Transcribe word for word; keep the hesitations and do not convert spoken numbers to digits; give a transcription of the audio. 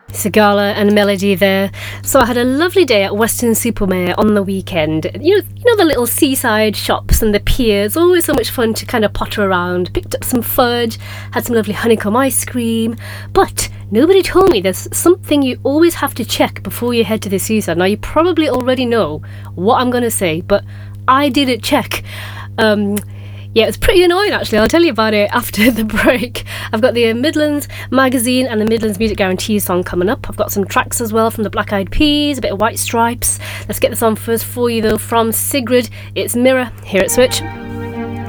Sigala and Melody there. So I had a lovely day at Weston-super-Mare on the weekend. You know, you know the little seaside shops and the piers. Always so much fun to kind of potter around. Picked up some fudge, had some lovely honeycomb ice cream. But nobody told me there's something you always have to check before you head to the seaside. Now you probably already know what I'm going to say, but I didn't check. Um... Yeah, it's pretty annoying actually. I'll tell you about it after the break. I've got the Midlands Magazine and the Midlands Music Guarantee song coming up. I've got some tracks as well from the Black Eyed Peas, a bit of White Stripes. Let's get this on first for you though from Sigrid. It's Mirror here at Switch.